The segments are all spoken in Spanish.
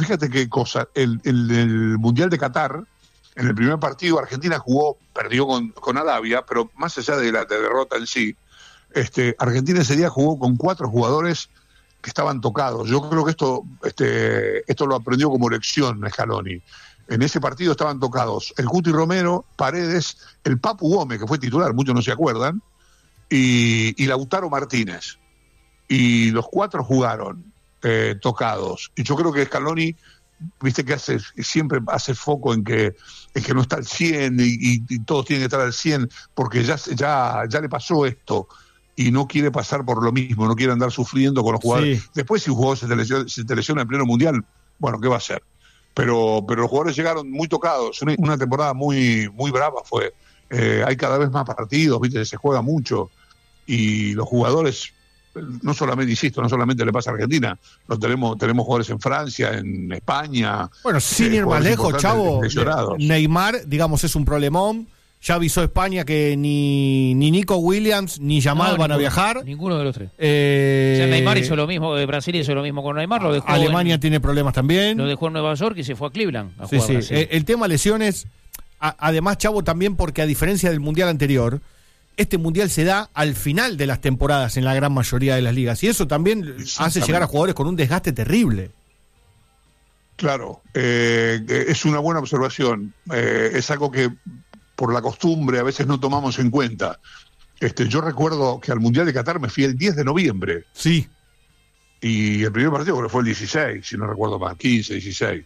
fíjate qué cosa, el Mundial de Qatar, en el primer partido Argentina perdió con Arabia, pero más allá de la derrota en sí, Argentina ese día jugó con 4 jugadores que estaban tocados. Yo creo que esto lo aprendió como lección Scaloni. En ese partido estaban tocados el Cuti Romero, Paredes, el Papu Gómez, que fue titular, muchos no se acuerdan, y Lautaro Martínez. Y los 4 jugaron tocados. Y yo creo que Scaloni, viste que siempre hace foco en que no está al 100 y todos tienen que estar al 100 porque ya le pasó esto y no quiere pasar por lo mismo, no quiere andar sufriendo con los jugadores. Sí. Después, si un jugador se te lesiona en pleno mundial, bueno, ¿qué va a hacer? Pero los jugadores llegaron muy tocados. Una temporada muy, muy brava fue. Hay cada vez más partidos, viste, se juega mucho y los jugadores, no solamente le pasa a Argentina, tenemos jugadores en Francia, en España. Bueno, sin ir más lejos, Chavo, Neymar, digamos, es un problemón. Ya avisó España que ni Nico Williams ni Yamal van a viajar. Ninguno de los 3. Neymar hizo lo mismo, Brasil hizo lo mismo con Neymar. Lo dejó Alemania tiene problemas también. Lo dejó en Nueva York y se fue a Cleveland a jugar Brasil. El tema lesiones, además, Chavo, también porque a diferencia del Mundial anterior, este Mundial se da al final de las temporadas en la gran mayoría de las ligas. Y eso también hace llegar a jugadores con un desgaste terrible. Claro, es una buena observación. Es algo que por la costumbre a veces no tomamos en cuenta. Yo recuerdo que al Mundial de Qatar me fui el 10 de noviembre. Sí. Y el primer partido creo que fue el 16, si no recuerdo más, 15, 16.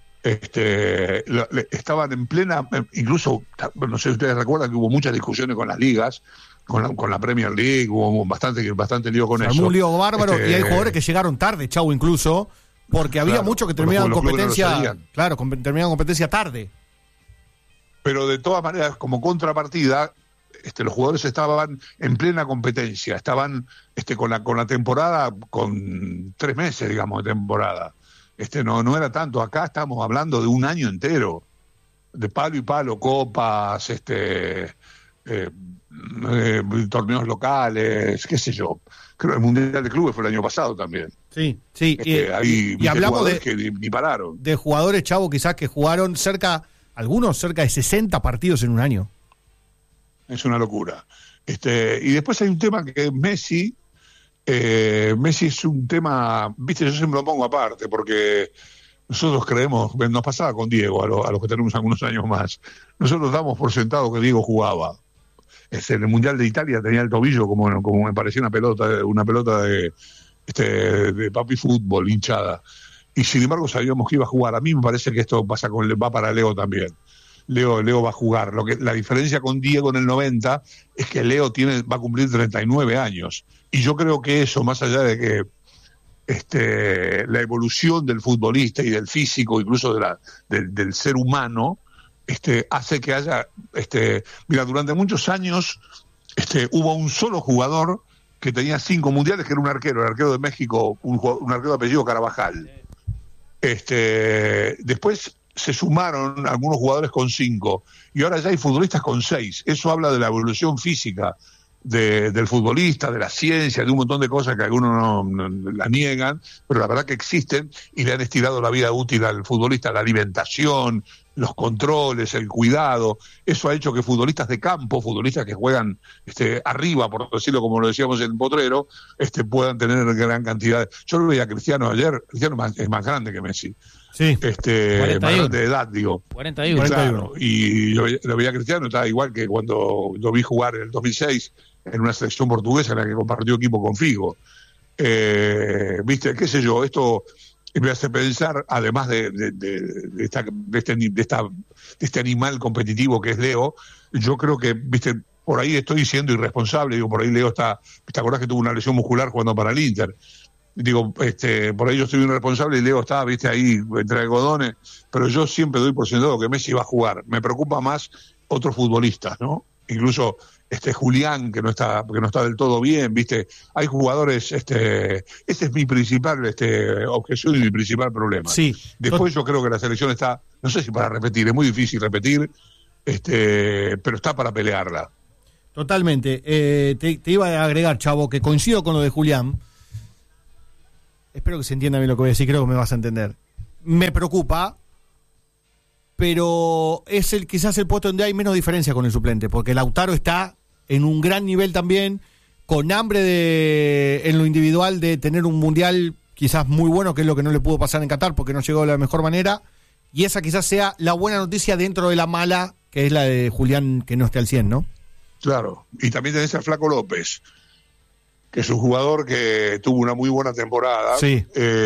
Estaban en plena, incluso, no sé si ustedes recuerdan que hubo muchas discusiones con las ligas, con la Premier League, hubo bastante lío con eso. Un lío bárbaro, y hay jugadores que llegaron tarde, Chavo, incluso, porque había muchos que terminaban competencia, terminaban competencia tarde. Pero de todas maneras, como contrapartida, los jugadores estaban en plena competencia, estaban con la temporada, con 3 meses, digamos, de temporada. No era tanto. Acá estamos hablando de un año entero, de palo y palo, copas, torneos locales, qué sé yo. Creo que el Mundial de Clubes fue el año pasado también. Sí. Y hablamos que ni pararon. De jugadores, Chavo, quizás que jugaron algunos cerca de 60 partidos en un año. Es una locura. Y después hay un tema que es Messi. Messi es un tema, viste, yo siempre lo pongo aparte, porque nosotros creemos, nos pasaba con Diego, a los que tenemos algunos años más, nosotros damos por sentado que Diego jugaba. En el Mundial de Italia tenía el tobillo como me parecía una pelota de papi fútbol, hinchada. Y sin embargo sabíamos que iba a jugar. A mí me parece que esto va para Leo también. Leo va a jugar. La diferencia con Diego en el 90 es que Leo va a cumplir 39 años. Y yo creo que eso, más allá de que la evolución del futbolista y del físico, incluso del ser humano, hace que haya... mira, durante muchos años hubo un solo jugador que tenía 5 mundiales, que era un arquero, el arquero de México, un arquero de apellido Carvajal. Después se sumaron algunos jugadores con 5 y ahora ya hay futbolistas con 6. Eso habla de la evolución física del futbolista, de la ciencia, de un montón de cosas que algunos no la niegan, pero la verdad que existen y le han estirado la vida útil al futbolista, la alimentación, los controles, el cuidado. Eso ha hecho que futbolistas de campo, futbolistas que juegan arriba, por decirlo como lo decíamos en Potrero, puedan tener gran cantidad. Yo lo veía a Cristiano ayer. Cristiano es más grande que Messi. Sí. 41. Más grande de edad, digo. 41. Claro, y lo veía a Cristiano, estaba igual que cuando lo vi jugar en el 2006 en una selección portuguesa en la que compartió equipo con Figo. Viste, qué sé yo, esto me hace pensar, además de este animal competitivo que es Leo, yo creo que, viste, por ahí estoy siendo irresponsable, digo, por ahí Leo ¿te acordás que tuvo una lesión muscular jugando para el Inter? Digo, por ahí yo estoy irresponsable y Leo está, viste, ahí entre algodones, pero yo siempre doy por sentado que Messi va a jugar. Me preocupa más otros futbolistas, ¿no? Incluso Julián, que no está del todo bien, viste. Hay jugadores, ese es mi principal objeción y mi principal problema. Sí. Después yo creo que la selección está, no sé si para repetir, es muy difícil repetir, pero está para pelearla. Totalmente. Te iba a agregar, Chavo, que coincido con lo de Julián. Espero que se entienda bien lo que voy a decir, creo que me vas a entender. me preocupa, pero es quizás el puesto donde hay menos diferencia con el suplente, porque Lautaro está en un gran nivel también, con hambre en lo individual de tener un mundial quizás muy bueno, que es lo que no le pudo pasar en Qatar porque no llegó de la mejor manera, y esa quizás sea la buena noticia dentro de la mala, que es la de Julián que no esté al 100, ¿no? Claro, y también tenés a Flaco López, que es un jugador que tuvo una muy buena temporada. Sí.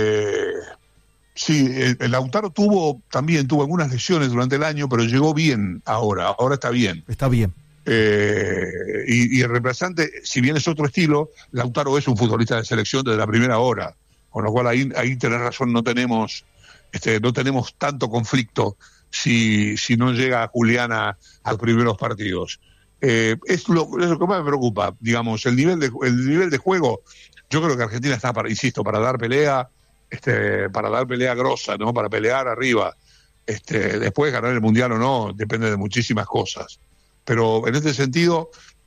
Sí, el Lautaro tuvo algunas lesiones durante el año, pero llegó bien ahora está bien. Está bien. Y el reemplazante, si bien es otro estilo, Lautaro es un futbolista de selección desde la primera hora, con lo cual ahí tenés razón, no tenemos tanto conflicto si no llega Juliana a los primeros partidos. Es lo que más me preocupa, digamos, el nivel de juego. Yo creo que Argentina está para dar pelea, para dar pelea grosa, ¿no? Para pelear arriba. Después ganar el mundial o no depende de muchísimas cosas. Pero en este sentido,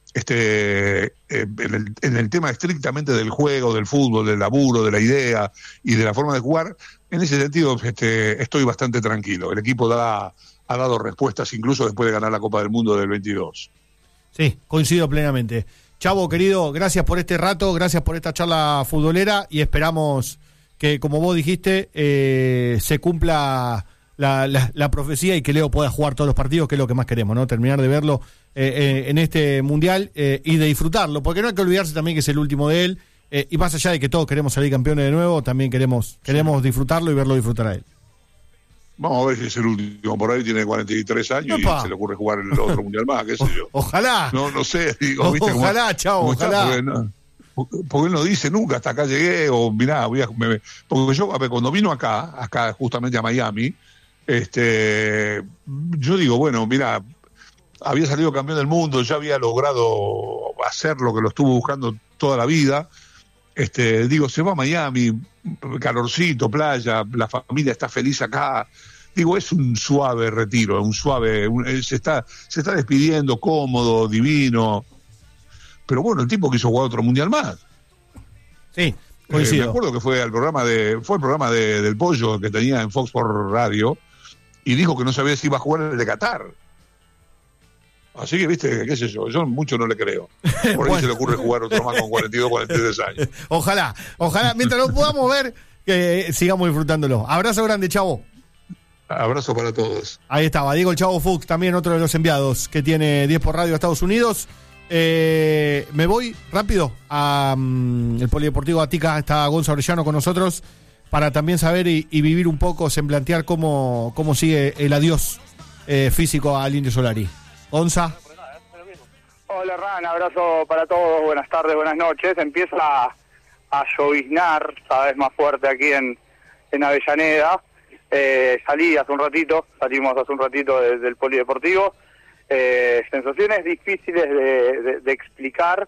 en el tema estrictamente del juego, del fútbol, del laburo, de la idea y de la forma de jugar, en ese sentido estoy bastante tranquilo. El equipo ha dado respuestas incluso después de ganar la Copa del Mundo del 22. Sí, coincido plenamente. Chavo, querido, gracias por este rato, gracias por esta charla futbolera y esperamos que, como vos dijiste, se cumpla la profecía y que Leo pueda jugar todos los partidos, que es lo que más queremos, ¿no? Terminar de verlo en este mundial y de disfrutarlo, porque no hay que olvidarse también que es el último de él, y más allá de que todos queremos salir campeones de nuevo, también queremos disfrutarlo y verlo disfrutar a él. Vamos a ver si es el último. Por ahí tiene 43 años y se le ocurre jugar el otro mundial más, qué sé yo. Ojalá. No sé, digo, ¿viste? Ojalá, Chavo, ojalá. Porque él no dice nunca hasta acá llegué, o mirá, porque yo cuando vino acá justamente a Miami, yo digo, bueno, mirá, había salido campeón del mundo, ya había logrado hacer lo que lo estuvo buscando toda la vida. Digo, se va a Miami, calorcito, playa, la familia está feliz acá. Digo, es un suave retiro, se está despidiendo cómodo, divino. Pero bueno, el tipo quiso jugar otro mundial más. Sí, coincido. Me acuerdo que fue el programa del Pollo que tenía en Fox por radio y dijo que no sabía si iba a jugar el de Qatar. Así que, viste, qué sé yo mucho no le creo. Por ahí se le ocurre jugar otro más con 42, 43 años. Ojalá, mientras lo podamos ver, que sigamos disfrutándolo. Abrazo grande, Chavo. Abrazo para todos. Ahí estaba, Diego el Chavo Fuchs, también otro de los enviados que tiene 10 por radio a Estados Unidos. Me voy rápido a el Polideportivo Atica, está Gonzalo Orellano con nosotros para también saber y vivir un poco, semblantear cómo sigue el adiós físico al Indio Solari. Gonza. Hola, Ran, abrazo para todos, buenas tardes, buenas noches. Empieza a lloviznar cada vez más fuerte aquí en Avellaneda. Salimos hace un ratito desde el Polideportivo. Sensaciones difíciles de explicar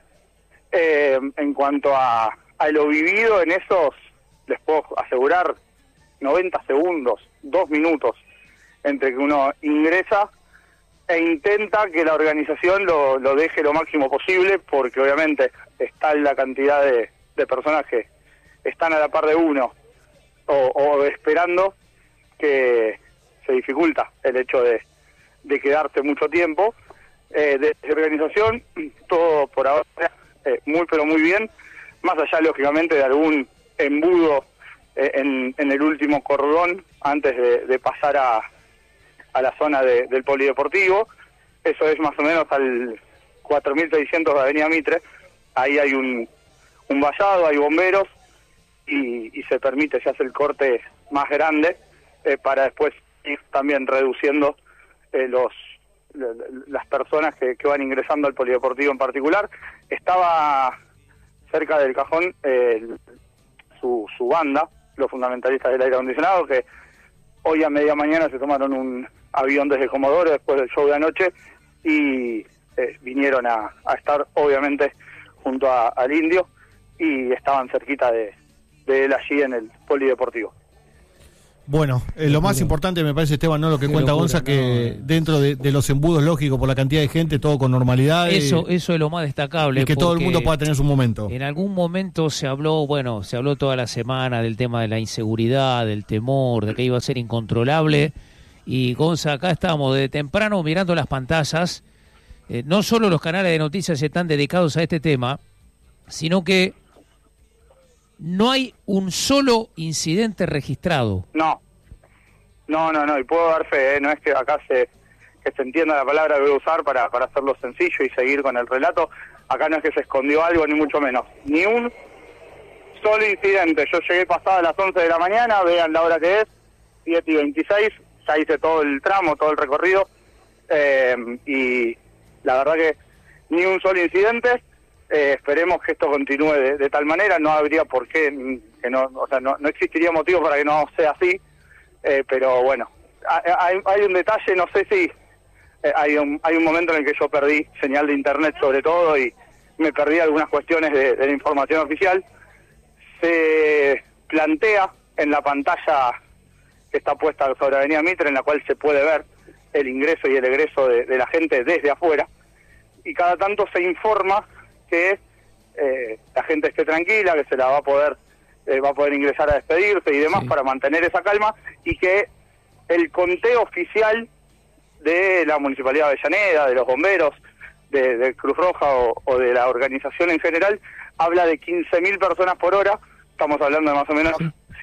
en cuanto a lo vivido en esos, les puedo asegurar, 90 segundos, 2 minutos, entre que uno ingresa e intenta que la organización lo deje lo máximo posible, porque obviamente está la cantidad de personas que están a la par de uno o esperando, que se dificulta el hecho de quedarse mucho tiempo. De organización, todo por ahora muy pero muy bien, más allá lógicamente de algún embudo en el último cordón antes de pasar a la zona del Polideportivo. Eso es más o menos al 4600 de Avenida Mitre. Ahí hay un vallado, hay bomberos y se hace el corte más grande para después ir también reduciendo las personas que van ingresando al Polideportivo en particular. Estaba cerca del cajón su banda, los fundamentalistas del aire acondicionado, que hoy a media mañana se tomaron un avión desde Comodoro después del show de anoche y vinieron a estar obviamente junto al Indio y estaban cerquita de él allí en el Polideportivo. Bueno, lo más importante me parece, Esteban, no lo que cuenta Gonza, que dentro de los embudos lógicos por la cantidad de gente, todo con normalidad. Eso es lo más destacable. Y que todo el mundo pueda tener su momento. En algún momento se habló toda la semana del tema de la inseguridad, del temor, de que iba a ser incontrolable. Y Gonza, acá estamos de temprano mirando las pantallas. No solo los canales de noticias están dedicados a este tema, sino que no hay un solo incidente registrado. No, y puedo dar fe, no es que acá que se entienda la palabra que voy a usar para hacerlo sencillo y seguir con el relato. Acá no es que se escondió algo, ni mucho menos. Ni un solo incidente. Yo llegué pasada las 11 de la mañana, vean la hora que es, 7:26, ya hice todo el tramo, todo el recorrido, y la verdad que ni un solo incidente. Esperemos que esto continúe de tal manera, no habría por qué, no existiría motivo para que no sea así, pero bueno, hay un detalle, no sé si hay un momento en el que yo perdí señal de internet sobre todo y me perdí algunas cuestiones de la información oficial. Se plantea en la pantalla que está puesta sobre Avenida Mitre, en la cual se puede ver el ingreso y el egreso de la gente desde afuera, y cada tanto se informa que la gente esté tranquila, que se la va a poder ingresar a despedirse y demás, para mantener esa calma, y que el conteo oficial de la Municipalidad de Avellaneda, de los bomberos, de Cruz Roja o de la organización en general, habla de 15.000 personas por hora. Estamos hablando de más o menos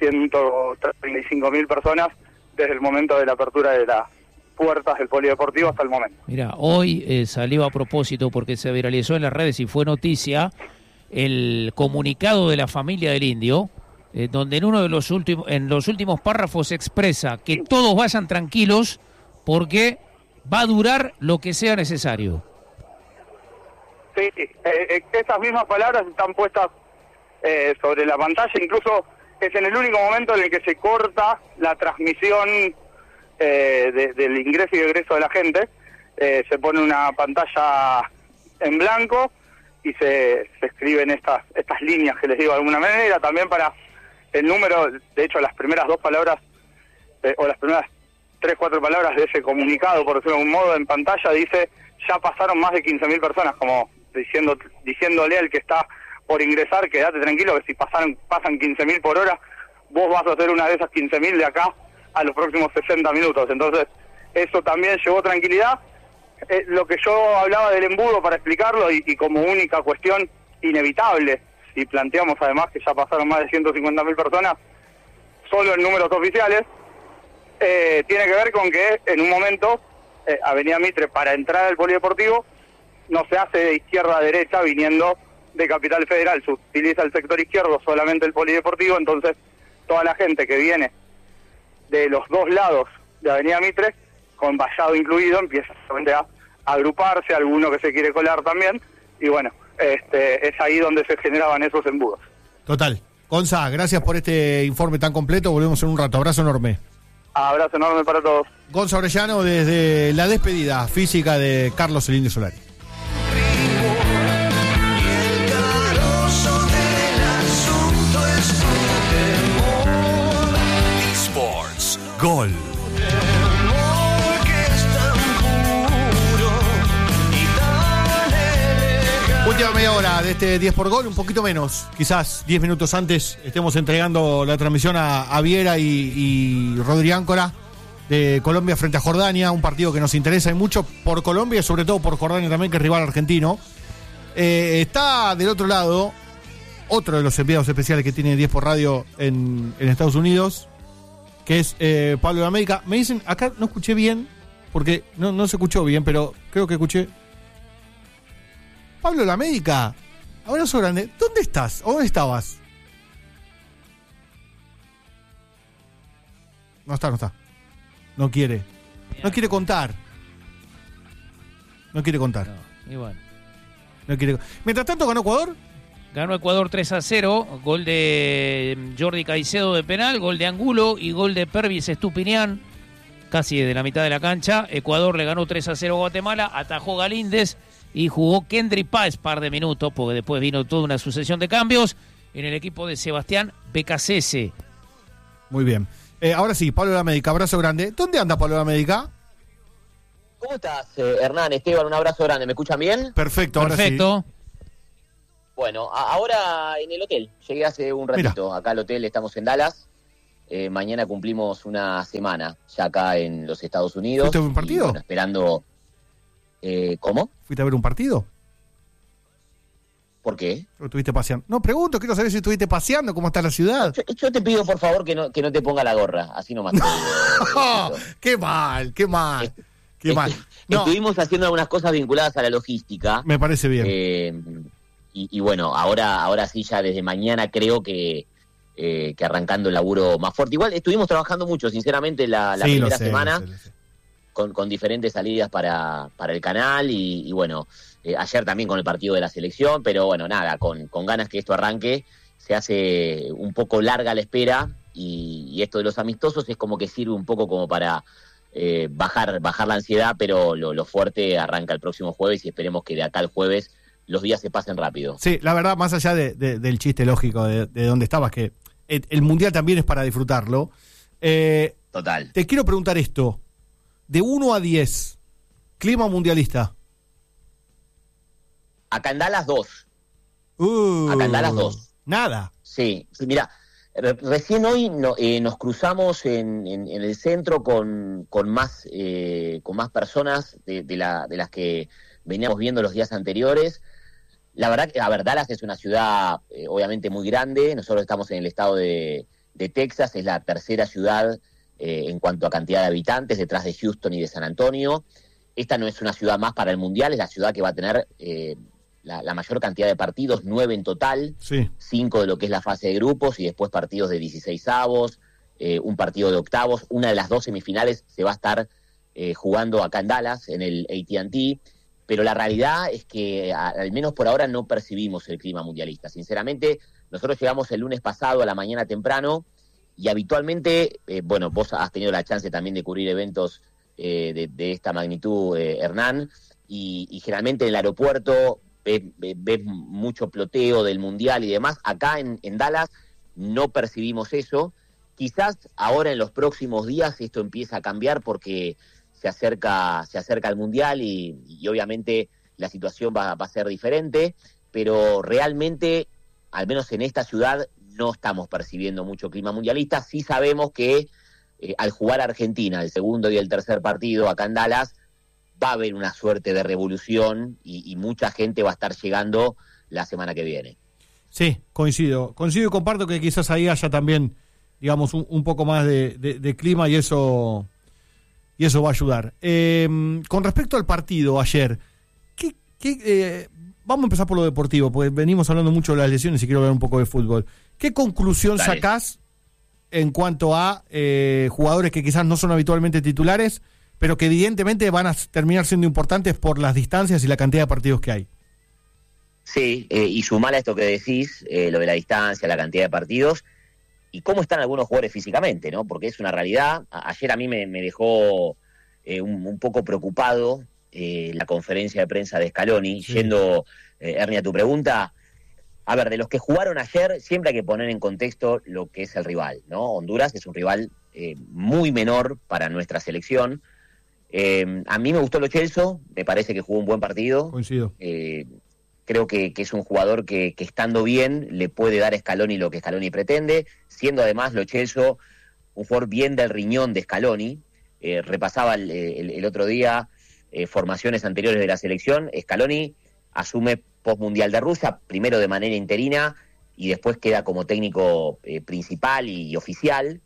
135.000 personas desde el momento de la apertura de las puertas del polideportivo hasta el momento. Mira, hoy salió a propósito, porque se viralizó en las redes y fue noticia, el comunicado de la familia del Indio, donde en los últimos párrafos expresa que todos vayan tranquilos porque va a durar lo que sea necesario. Sí, esas mismas palabras están puestas sobre la pantalla, incluso es en el único momento en el que se corta la transmisión del ingreso y egreso de la gente. Se pone una pantalla en blanco y se escriben estas líneas que les digo de alguna manera, también para el número. De hecho, las primeras dos palabras o las primeras 3-4 palabras de ese comunicado, por decirlo de algún modo, en pantalla dice: ya pasaron más de 15.000 personas, como diciéndole al que está por ingresar, quédate tranquilo, que si pasan 15.000 por hora, vos vas a ser una de esas 15.000 de acá a los próximos 60 minutos. Entonces, eso también llevó tranquilidad. Lo que yo hablaba del embudo, para explicarlo, y como única cuestión inevitable, si planteamos además que ya pasaron más de 150.000 personas, solo en números oficiales, tiene que ver con que en un momento Avenida Mitre, para entrar al polideportivo, no se hace de izquierda a derecha viniendo de Capital Federal, se utiliza el sector izquierdo solamente el polideportivo. Entonces toda la gente que viene de los dos lados de Avenida Mitre, con vallado incluido, empieza a agruparse, alguno que se quiere colar también, y bueno, es ahí donde se generaban esos embudos. Total. Gonza, gracias por este informe tan completo, volvemos en un rato, abrazo enorme. Abrazo enorme para todos. Gonza Orellano desde la despedida física de Carlos el Indio Solari. Sports Gol. Última media hora de este 10 por Gol, un poquito menos, quizás 10 minutos antes estemos entregando la transmisión a Viera y Rodri Áncora de Colombia frente a Jordania, un partido que nos interesa y mucho por Colombia y sobre todo por Jordania también, que es rival argentino. Está del otro lado otro de los enviados especiales que tiene 10 por Radio en Estados Unidos, que es Pablo de América. Me dicen, acá no escuché bien, porque no se escuchó bien, pero creo que escuché. Pablo de América, abrazo grande. ¿Dónde estás? ¿O dónde estabas? No está. No quiere contar. No quiere contar. No, igual. No quiere. Mientras tanto, ¿ganó Ecuador? Ganó Ecuador 3-0, gol de Jordi Caicedo de penal, gol de Angulo y gol de Pervis Estupinián, casi desde la mitad de la cancha. Ecuador le ganó 3-0 a Guatemala, atajó Galíndez y jugó Kendry Páez par de minutos, porque después vino toda una sucesión de cambios en el equipo de Sebastián Becasese. Muy bien. Ahora sí, Pablo de la Médica, abrazo grande. ¿Dónde anda Pablo de la Médica? ¿Cómo estás, Hernán, Esteban? Un abrazo grande. ¿Me escuchan bien? Perfecto, ahora Perfecto. sí. Bueno, ahora en el hotel. Llegué hace un ratito. Mira. Acá al hotel, estamos en Dallas. Mañana cumplimos una semana ya acá en los Estados Unidos. ¿Fuiste a ver un partido? Y, bueno, esperando... ¿Cómo? ¿Fuiste a ver un partido? ¿Por qué? ¿O estuviste paseando? No, pregunto, quiero saber si estuviste paseando, cómo está la ciudad. Yo te pido, por favor, que no te ponga la gorra. Así nomás te digo. Oh, qué mal, qué mal. Qué mal. No, Estuvimos haciendo algunas cosas vinculadas a la logística. me parece bien. Y bueno, ahora sí, ya desde mañana creo que arrancando el laburo más fuerte. Igual estuvimos trabajando mucho, sinceramente, la Sí, primera lo sé, semana. lo sé. Con diferentes salidas para el canal y bueno, ayer también con el partido de la selección, pero bueno, nada, con ganas que esto arranque. Se hace un poco larga la espera y esto de los amistosos es como que sirve un poco como para bajar la ansiedad, pero lo fuerte arranca el próximo jueves y esperemos que de acá al jueves los días se pasen rápido. Sí, la verdad, más allá del chiste lógico de dónde estabas, que el Mundial también es para disfrutarlo. Total. Te quiero preguntar esto. De 1 a 10, clima mundialista. Acá en Dallas 2. Acá en Dallas 2. Nada. Sí, mira, recién hoy nos cruzamos en el centro con más personas de las que veníamos viendo los días anteriores. La verdad que, a ver, Dallas es una ciudad obviamente muy grande. Nosotros estamos en el estado de Texas, es la tercera ciudad en cuanto a cantidad de habitantes, detrás de Houston y de San Antonio. Esta no es una ciudad más para el Mundial, es la ciudad que va a tener la mayor cantidad de partidos, 9 en total, Sí. 5 de lo que es la fase de grupos y después partidos de 16avos, un partido de octavos. Una de las 2 semifinales se va a estar jugando acá en Dallas, en el AT&T, pero la realidad es que al menos por ahora no percibimos el clima mundialista. Sinceramente, nosotros llegamos el lunes pasado a la mañana temprano y habitualmente, bueno, vos has tenido la chance también de cubrir eventos de esta magnitud, Hernán, y generalmente en el aeropuerto ves mucho ploteo del Mundial y demás. Acá en Dallas no percibimos eso. Quizás ahora en los próximos días esto empieza a cambiar porque se acerca el Mundial y obviamente la situación va a ser diferente, pero realmente, al menos en esta ciudad, no estamos percibiendo mucho clima mundialista. Sí sabemos que al jugar Argentina el segundo y el tercer partido acá en Dallas, va a haber una suerte de revolución y mucha gente va a estar llegando la semana que viene. Sí, coincido y comparto que quizás ahí haya también, digamos, un poco más de clima y eso va a ayudar. Con respecto al partido ayer, vamos a empezar por lo deportivo, porque venimos hablando mucho de las lesiones y quiero hablar un poco de fútbol. ¿Qué conclusión sacás en cuanto a jugadores que quizás no son habitualmente titulares, pero que evidentemente van a terminar siendo importantes por las distancias y la cantidad de partidos que hay? Sí, y sumar a esto que decís, lo de la distancia, la cantidad de partidos, y cómo están algunos jugadores físicamente, ¿no? Porque es una realidad. Ayer a mí me dejó un poco preocupado la conferencia de prensa de Scaloni, Sí. Yendo, Ernie, a tu pregunta. A ver, de los que jugaron ayer, siempre hay que poner en contexto lo que es el rival, ¿no? Honduras es un rival muy menor para nuestra selección. A mí me gustó Lo Celso, me parece que jugó un buen partido. Coincido. Creo que es un jugador que estando bien le puede dar a Scaloni lo que Scaloni pretende, siendo además Lo Celso un jugador bien del riñón de Scaloni. Repasaba el otro día formaciones anteriores de la selección. Scaloni asume postmundial de Rusia, primero de manera interina y después queda como técnico principal y oficial.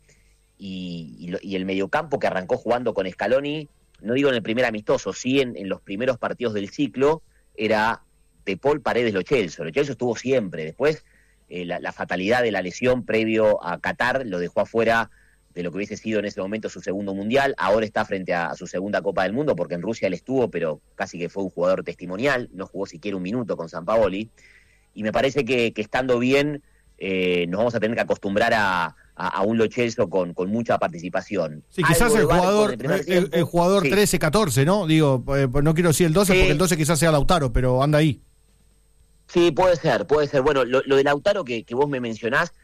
Y el mediocampo que arrancó jugando con Scaloni, no digo en el primer amistoso, sí en los primeros partidos del ciclo, era De Paul, Paredes, Lo Celso. Lo Celso estuvo siempre. Después, la fatalidad de la lesión previo a Qatar lo dejó afuera de lo que hubiese sido en ese momento su segundo mundial. Ahora está frente a su segunda Copa del Mundo, porque en Rusia él estuvo, pero casi que fue un jugador testimonial. No jugó siquiera un minuto con Sampaoli. Y me parece que estando bien, nos vamos a tener que acostumbrar a un Lo Celso con mucha participación. Sí, quizás el jugador, el jugador sí. 13-14, ¿no? Digo, no quiero decir el 12 Sí. porque el 12 quizás sea Lautaro, pero anda ahí. Sí, puede ser. Bueno, lo de Lautaro que vos me mencionás,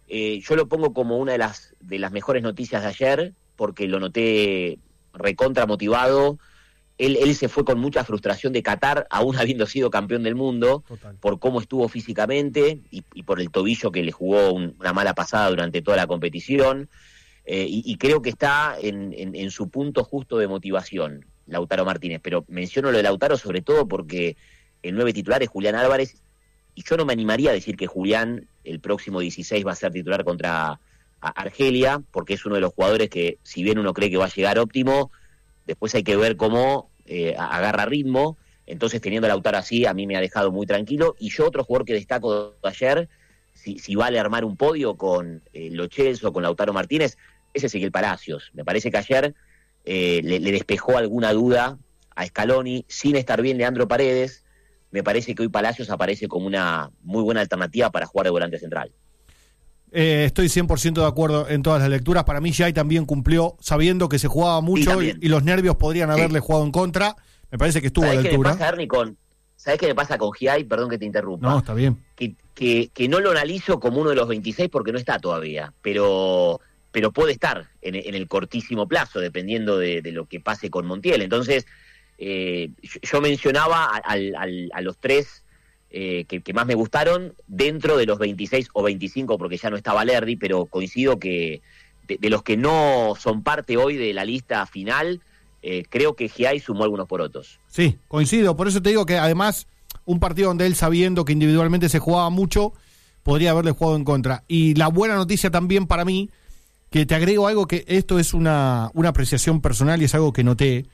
yo lo pongo como una de las mejores noticias de ayer, porque lo noté recontra motivado. Él se fue con mucha frustración de Qatar, aún habiendo sido campeón del mundo. Total. Por cómo estuvo físicamente y por el tobillo que le jugó una mala pasada durante toda la competición. Y creo que está en su punto justo de motivación, Lautaro Martínez. Pero menciono lo de Lautaro sobre todo porque el 9 titular es Julián Álvarez, y yo no me animaría a decir que Julián el próximo 16 va a ser titular contra Argelia, porque es uno de los jugadores que, si bien uno cree que va a llegar óptimo, después hay que ver cómo agarra ritmo. Entonces, teniendo a Lautaro así, a mí me ha dejado muy tranquilo. Y yo, otro jugador que destaco de ayer, si vale armar un podio con Lo Celso o con Lautaro Martínez, es Ezequiel Palacios. Me parece que ayer le despejó alguna duda a Scaloni, sin estar bien Leandro Paredes. Me parece que hoy Palacios aparece como una muy buena alternativa para jugar de volante central. Estoy 100% de acuerdo en todas las lecturas. Para mí Giai también cumplió, sabiendo que se jugaba mucho y los nervios podrían haberle jugado en contra. Me parece que estuvo a la altura. ¿Sabés qué me pasa con Giai? Perdón que te interrumpa. No, está bien. Que no lo analizo como uno de los 26 porque no está todavía, pero puede estar en el cortísimo plazo, dependiendo de lo que pase con Montiel. Entonces, yo mencionaba a los tres que más me gustaron dentro de los 26 o 25, porque ya no está Valerdi, pero coincido que de los que no son parte hoy de la lista final, creo que Giai sumó algunos porotos. Sí, coincido, por eso te digo que además un partido donde él, sabiendo que individualmente se jugaba mucho, podría haberle jugado en contra. Y la buena noticia también para mí, que te agrego algo, que esto es una apreciación personal y es algo que noté,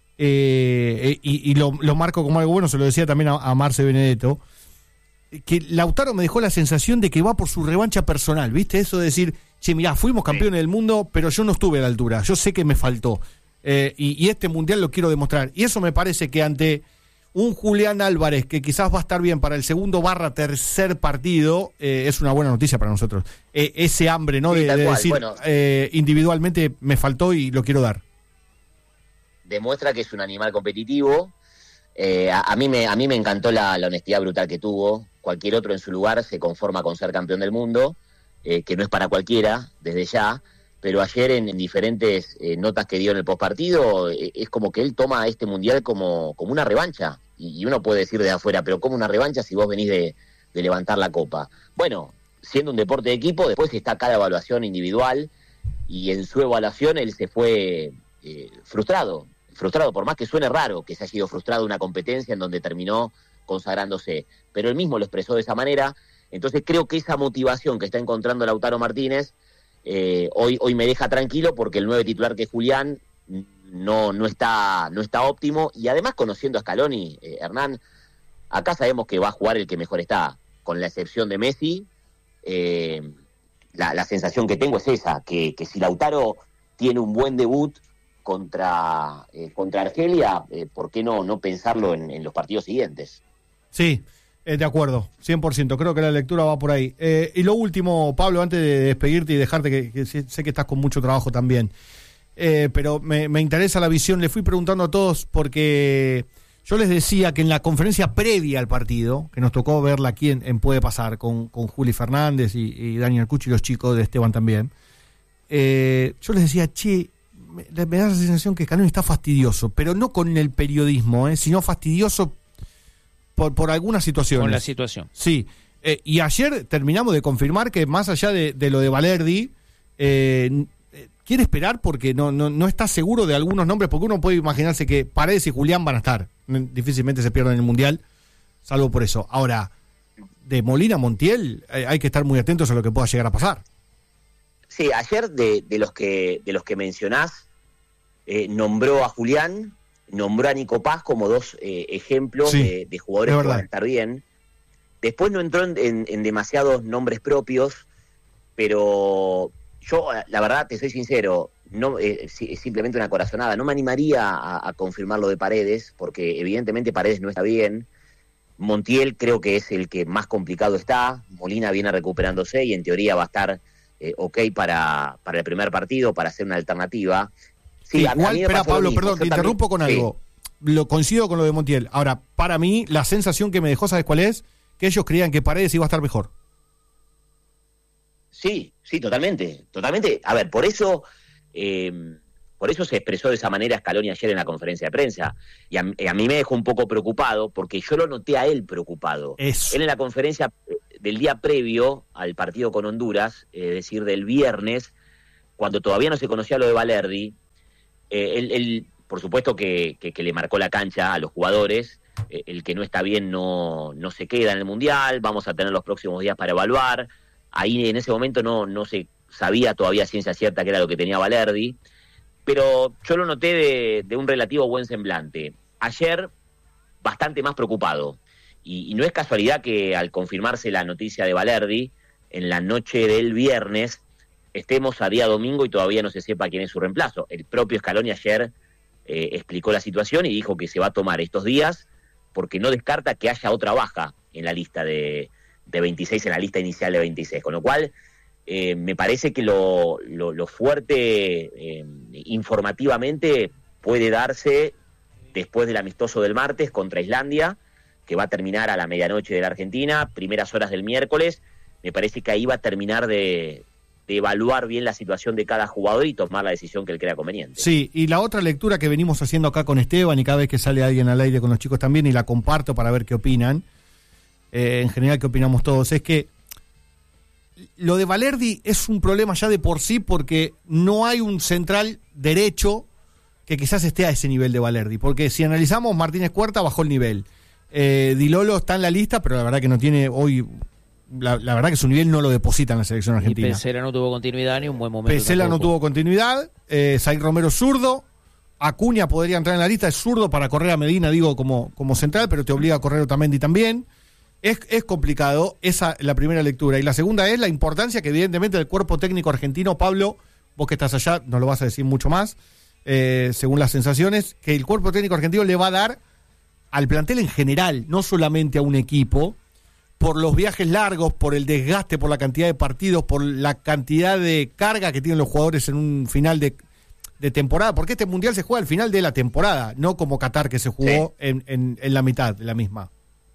y lo marco como algo bueno, se lo decía también a Marce Benedetto, que Lautaro me dejó la sensación de que va por su revancha personal, ¿viste? Eso de decir, che, mirá, fuimos campeones del mundo, pero yo no estuve a la altura, yo sé que me faltó, y este mundial lo quiero demostrar. Y eso me parece que ante un Julián Álvarez, que quizás va a estar bien para el segundo/tercer partido, es una buena noticia para nosotros. Ese hambre, ¿no? Sí, de decir, bueno, individualmente me faltó y lo quiero dar. Demuestra que es un animal competitivo. A mí me encantó la honestidad brutal que tuvo. Cualquier otro en su lugar se conforma con ser campeón del mundo, que no es para cualquiera, desde ya. Pero ayer en diferentes notas que dio en el postpartido, es como que él toma este mundial como una revancha. Y uno puede decir de afuera, pero ¿cómo una revancha si vos venís de levantar la copa? Bueno, siendo un deporte de equipo, después está cada evaluación individual, y en su evaluación él se fue frustrado, por más que suene raro que se haya sido frustrado una competencia en donde terminó consagrándose, pero él mismo lo expresó de esa manera. Entonces creo que esa motivación que está encontrando Lautaro Martínez hoy me deja tranquilo, porque el 9 titular, que es Julián, no está óptimo. Y además, conociendo a Scaloni, Hernán, acá sabemos que va a jugar el que mejor está, con la excepción de Messi. La sensación que tengo es esa, que si Lautaro tiene un buen debut contra Argelia, ¿por qué no pensarlo en los partidos siguientes? Sí, de acuerdo, 100%, creo que la lectura va por ahí. Y lo último, Pablo, antes de despedirte y dejarte, que sé que estás con mucho trabajo también, pero me interesa la visión. Le fui preguntando a todos, porque yo les decía que en la conferencia previa al partido, que nos tocó verla aquí en Puede Pasar, con Juli Fernández y Daniel Cuchi y los chicos de Esteban también, yo les decía, che, me da la sensación que Scaloni está fastidioso, pero no con el periodismo, sino fastidioso por algunas situaciones. Con la situación. Sí, y ayer terminamos de confirmar que, más allá de lo de Valerdi, quiere esperar porque no está seguro de algunos nombres, porque uno puede imaginarse que Paredes y Julián van a estar, difícilmente se pierden el Mundial, salvo por eso. Ahora, de Molina a Montiel, hay que estar muy atentos a lo que pueda llegar a pasar. Sí, ayer de los que mencionás, nombró a Julián, nombró a Nico Paz como dos ejemplos de jugadores que van a estar bien. Después no entró en demasiados nombres propios, pero yo, la verdad, te soy sincero, no es simplemente una corazonada. No me animaría a confirmar lo de Paredes, porque evidentemente Paredes no está bien. Montiel creo que es el que más complicado está. Molina viene recuperándose y en teoría va a estar ok para el primer partido, para hacer una alternativa. Sí, igual, espera, Pablo, perdón, te interrumpo con algo. Lo coincido con lo de Montiel. Ahora, para mí, la sensación que me dejó, ¿sabes cuál es? Que ellos creían que Paredes iba a estar mejor. Sí, totalmente. A ver, por eso se expresó de esa manera Scaloni ayer en la conferencia de prensa. Y a mí me dejó un poco preocupado, porque yo lo noté a él preocupado. Eso. Él en la conferencia del día previo al partido con Honduras, es decir, del viernes, cuando todavía no se conocía lo de Valerdi, él por supuesto que le marcó la cancha a los jugadores. El que no está bien no se queda en el Mundial, vamos a tener los próximos días para evaluar. Ahí en ese momento no se sabía todavía ciencia cierta qué era lo que tenía Valerdi, pero yo lo noté de un relativo buen semblante. Ayer, bastante más preocupado. Y no es casualidad que al confirmarse la noticia de Valerdi, en la noche del viernes, estemos a día domingo y todavía no se sepa quién es su reemplazo. El propio Scaloni ayer explicó la situación y dijo que se va a tomar estos días porque no descarta que haya otra baja en la lista de 26, en la lista inicial de 26. Con lo cual, me parece que lo fuerte informativamente puede darse después del amistoso del martes contra Islandia, que va a terminar a la medianoche de la Argentina, primeras horas del miércoles. Me parece que ahí va a terminar de evaluar bien la situación de cada jugador y tomar la decisión que él crea conveniente. Sí, y la otra lectura que venimos haciendo acá con Esteban, y cada vez que sale alguien al aire con los chicos también, y la comparto para ver qué opinan, en general qué opinamos todos, es que lo de Valerdi es un problema ya de por sí, porque no hay un central derecho que quizás esté a ese nivel de Valerdi, porque si analizamos, Martínez Cuarta bajó el nivel, Di Lolo está en la lista, pero la verdad que no tiene hoy... La verdad que su nivel no lo deposita en la selección argentina. Y Pesela no tuvo continuidad ni un buen momento. Pesela tampoco. no tuvo continuidad. Zaid Romero zurdo. Acuña podría entrar en la lista, es zurdo para correr a Medina, digo, como central, pero te obliga a correr Otamendi también. Es complicado, esa es la primera lectura. Y la segunda es la importancia que evidentemente el cuerpo técnico argentino, Pablo, vos que estás allá, nos lo vas a decir mucho más, según las sensaciones, que el cuerpo técnico argentino le va a dar al plantel en general, no solamente a un equipo, por los viajes largos, por el desgaste, por la cantidad de partidos, por la cantidad de carga que tienen los jugadores en un final de temporada, porque este Mundial se juega al final de la temporada, no como Qatar, que se jugó en la mitad de la misma.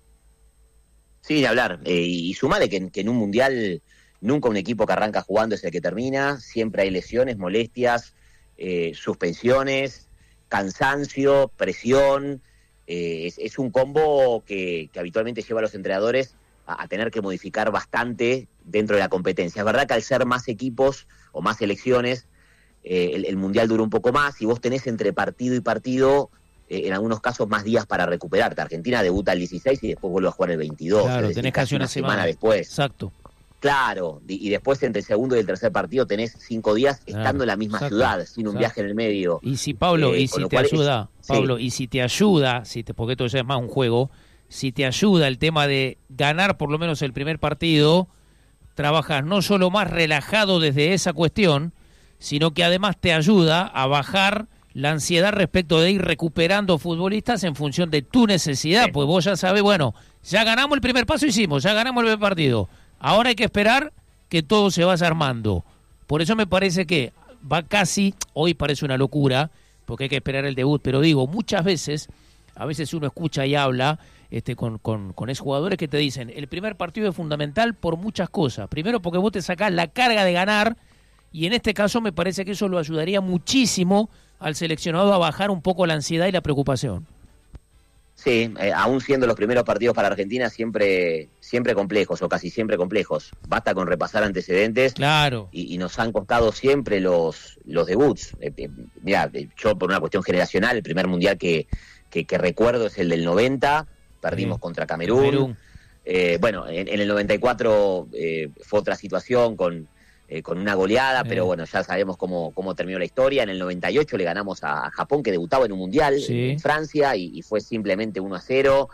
Sí, de hablar. Y sumale que en un Mundial nunca un equipo que arranca jugando es el que termina, siempre hay lesiones, molestias, suspensiones, cansancio, presión. Es un combo que habitualmente lleva a los entrenadores a tener que modificar bastante dentro de la competencia. Es verdad que al ser más equipos o más selecciones, el Mundial dura un poco más y vos tenés entre partido y partido, en algunos casos, más días para recuperarte. Argentina debuta el 16 y después vuelve a jugar el 22. Claro, es decir, tenés casi una semana después. Exacto. Claro, y después entre el segundo y el tercer partido tenés 5 días estando en la misma ciudad, sin un viaje en el medio. Y si, Pablo, y si te ayuda, y si te ayuda, porque esto ya es más un juego, si te ayuda el tema de ganar por lo menos el primer partido, trabajas no solo más relajado desde esa cuestión, sino que además te ayuda a bajar la ansiedad respecto de ir recuperando futbolistas en función de tu necesidad, pues vos ya sabés, bueno, ya ganamos el primer paso, ya ganamos el primer partido, ahora hay que esperar que todo se vaya armando. Por eso me parece que va casi, hoy parece una locura, porque hay que esperar el debut, pero digo, muchas veces, a veces uno escucha y habla con esos jugadores que te dicen, el primer partido es fundamental por muchas cosas. Primero porque vos te sacás la carga de ganar, y en este caso me parece que eso lo ayudaría muchísimo al seleccionado a bajar un poco la ansiedad y la preocupación. Sí, aún siendo los primeros partidos para Argentina siempre complejos, o casi siempre complejos. Basta con repasar antecedentes. Claro. Y nos han costado siempre los debuts. Mira, yo por una cuestión generacional, el primer mundial que recuerdo es el del 90, perdimos contra Camerún. Bueno, en el 94 fue otra situación con una goleada, pero bueno, ya sabemos cómo terminó la historia. En el 98 le ganamos a Japón, que debutaba en un mundial en Francia, y fue simplemente 1-0.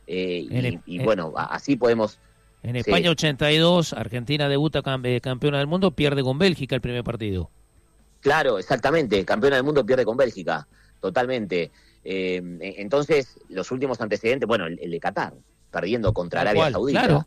Y bueno, así podemos... En España 82, Argentina debuta campeona del mundo, pierde con Bélgica el primer partido. Claro, exactamente, campeona del mundo pierde con Bélgica, totalmente. Entonces, los últimos antecedentes, bueno, el de Qatar, perdiendo contra Arabia Saudita. Claro.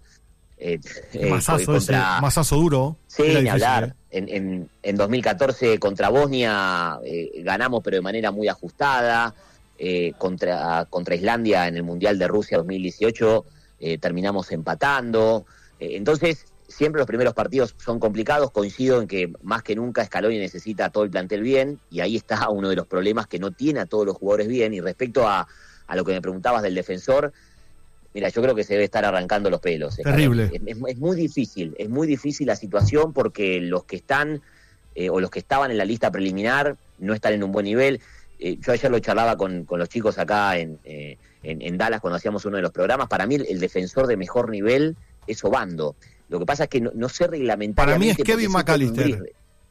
Masazo duro. Sí, ni hablar. En 2014 contra Bosnia ganamos, pero de manera muy ajustada. Contra Islandia en el Mundial de Rusia 2018 terminamos empatando. Entonces, Siempre los primeros partidos son complicados, coincido en que más que nunca Scaloni necesita a todo el plantel bien, y ahí está uno de los problemas, que no tiene a todos los jugadores bien. Y respecto a lo que me preguntabas del defensor, mira, yo creo que se debe estar arrancando los pelos. Terrible. Es muy difícil la situación, porque los que están o los que estaban en la lista preliminar no están en un buen nivel. Yo ayer lo charlaba con los chicos acá en Dallas cuando hacíamos uno de los programas. Para mí el defensor de mejor nivel es Obando. Lo que pasa es que no sé reglamentariamente. Para mí es Kevin McAllister.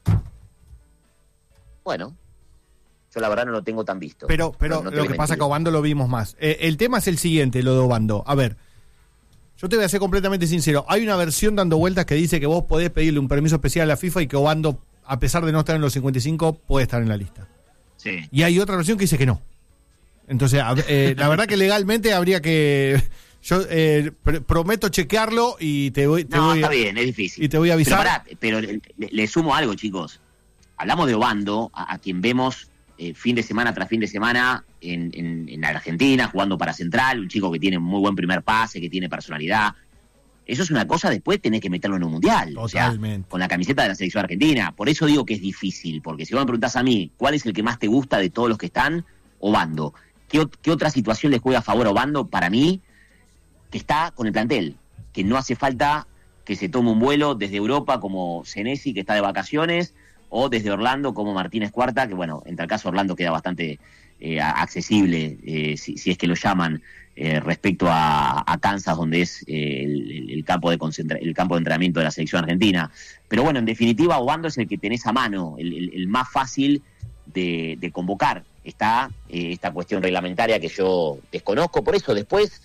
Bueno, yo la verdad no lo tengo tan visto. Pero no lo que pasa es que Obando lo vimos más. El tema es el siguiente, lo de Obando. A ver, yo te voy a ser completamente sincero. Hay una versión dando vueltas que dice que vos podés pedirle un permiso especial a la FIFA y que Obando, a pesar de no estar en los 55, puede estar en la lista. Sí. Y hay otra versión que dice que no. Entonces, la verdad que legalmente habría que... Yo prometo chequearlo y te voy está bien, es difícil. Y te voy a avisar. Pero le sumo algo, chicos. Hablamos de Obando, a quien vemos fin de semana tras fin de semana en Argentina, jugando para Central, un chico que tiene muy buen primer pase, que tiene personalidad. Eso es una cosa, después tenés que meterlo en un mundial. Totalmente. O sea, con la camiseta de la selección argentina. Por eso digo que es difícil, porque si vos me preguntás a mí, ¿cuál es el que más te gusta de todos los que están? Obando. ¿Qué otra situación le juega a favor a Obando? Para mí, que está con el plantel, que no hace falta que se tome un vuelo desde Europa como Senesi, que está de vacaciones, o desde Orlando como Martínez Cuarta, que bueno, en tal caso Orlando queda bastante accesible, si es que lo llaman, respecto a Kansas, donde es el campo de entrenamiento de la selección argentina. Pero bueno, en definitiva, Obando es el que tenés a mano, el más fácil de convocar. Está esta cuestión reglamentaria que yo desconozco, por eso después...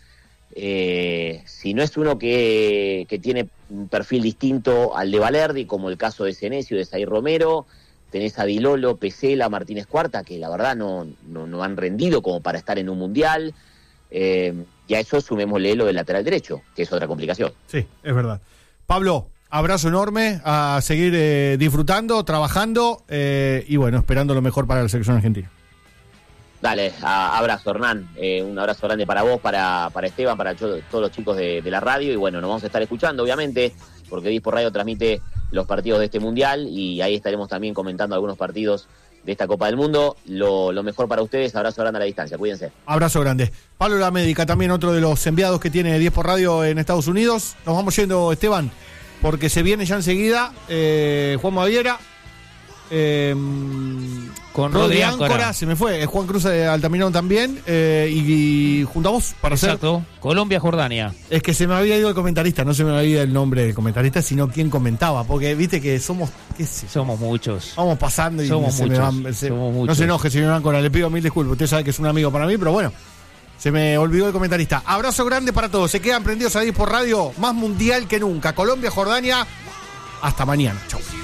si no es uno que tiene un perfil distinto al de Valerdi, como el caso de Senesio, de Zair Romero, tenés a Dilolo, Pesela, Martínez Cuarta, que la verdad no han rendido como para estar en un mundial, y a eso sumémosle lo del lateral derecho, que es otra complicación. Sí, es verdad. Pablo, abrazo enorme, a seguir disfrutando, trabajando, y bueno, esperando lo mejor para la selección argentina. Dale, abrazo, Hernán. Un abrazo grande para vos, para Esteban, para todos los chicos de la radio. Y bueno, nos vamos a estar escuchando, obviamente, porque Disport Radio transmite los partidos de este mundial y ahí estaremos también comentando algunos partidos de esta Copa del Mundo. Lo mejor para ustedes. Abrazo grande a la distancia. Cuídense. Abrazo grande. Pablo La Médica, también otro de los enviados que tiene Disport Radio en Estados Unidos. Nos vamos yendo, Esteban, porque se viene ya enseguida Juan Baviera. Con Rodri Áncora, se me fue, Juan Cruz de Altamirano también, y junto a vos para Exacto. Colombia-Jordania. Es que se me había ido el comentarista, no se me había ido el nombre del comentarista, sino quién comentaba, porque viste que somos, qué sé, somos muchos. Vamos pasando y somos se muchos. me van, Somos muchos. No se enoje, señor Áncora, le pido mil disculpas, usted sabe que es un amigo para mí, pero bueno, se me olvidó el comentarista. Abrazo grande para todos, se quedan prendidos ahí por radio, más mundial que nunca. Colombia-Jordania, hasta mañana, chau.